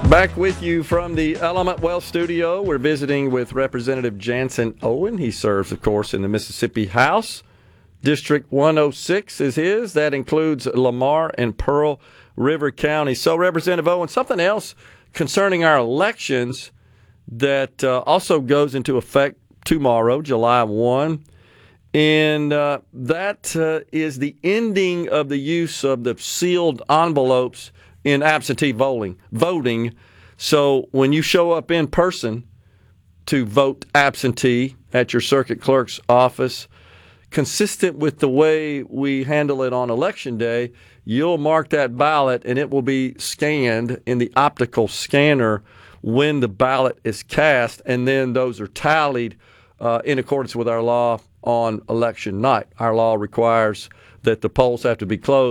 Back with you from the Element Wealth Studio. We're visiting with Representative Jansen Owen. He serves, of course, in the Mississippi House. District 106 is his. That includes Lamar and Pearl River County. So, Representative Owen, something else concerning our elections that also goes into effect tomorrow, July 1. And that is the ending of the use of the sealed envelopes in absentee voting. So when you show up in person to vote absentee at your circuit clerk's office, consistent with the way we handle it on Election Day, you'll mark that ballot and it will be scanned in the optical scanner when the ballot is cast, and then those are tallied in accordance with our law on election night. Our law requires that the polls have to be closed